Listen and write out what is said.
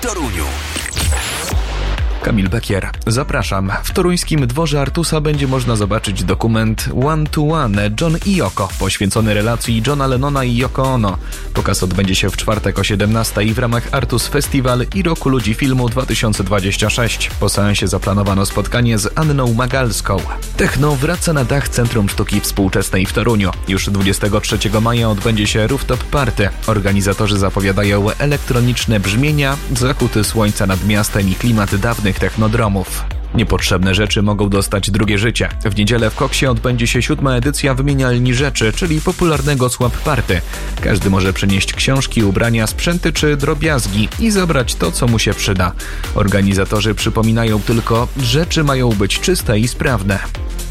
Toruniu. Kamil Bekier, zapraszam. W toruńskim dworze Artusa będzie można zobaczyć dokument One to One John i Yoko, poświęcony relacji Johna Lennona i Yoko Ono. Pokaz odbędzie się w czwartek o 17:00 w ramach Artus Festival i Roku Ludzi Filmu 2026. Po seansie zaplanowano spotkanie z Anną Magalską. Techno wraca na dach Centrum Sztuki Współczesnej w Toruniu. Już 23 maja odbędzie się Rooftop Party. Organizatorzy zapowiadają elektroniczne brzmienia, zachód słońca nad miastem i klimat dawnych technodromów. Niepotrzebne rzeczy mogą dostać drugie życie. W niedzielę w Koksie odbędzie się 7. edycja Wymienialni Rzeczy, czyli popularnego swap party. Każdy może przynieść książki, ubrania, sprzęty czy drobiazgi i zabrać to, co mu się przyda. Organizatorzy przypominają tylko, rzeczy mają być czyste i sprawne.